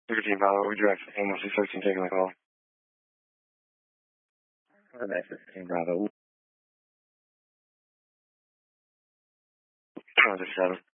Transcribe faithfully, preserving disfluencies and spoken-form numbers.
Team Bravo, we direct Amos six thirteen taking the call. Team Bravo. Oh, just seven.